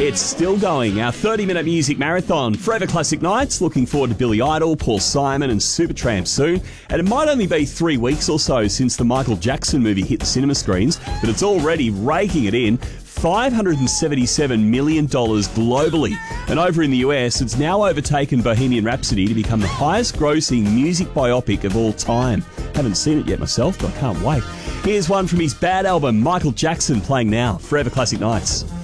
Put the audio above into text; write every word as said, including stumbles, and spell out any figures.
It's still going, our thirty-minute music marathon. Forever Classic Nights, looking forward to Billy Idol, Paul Simon and Supertramp soon. And it might only be three weeks or so since the Michael Jackson movie hit the cinema screens, but it's already raking it in. five hundred seventy-seven million dollars globally. And over in the U S, it's now overtaken Bohemian Rhapsody to become the highest grossing music biopic of all time. Haven't seen it yet myself, but I can't wait. Here's one from his Bad album, Michael Jackson, playing now. Forever Classic Nights.